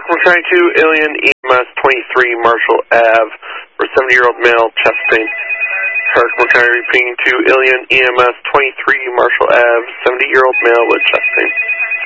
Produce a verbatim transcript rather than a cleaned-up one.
We're trying to Alien E M S twenty-three Marshall Ave for seventy-year-old male, chest pain. We're trying repeating to Alien E M S twenty-three Marshall Ave, seventy-year-old male with chest pain.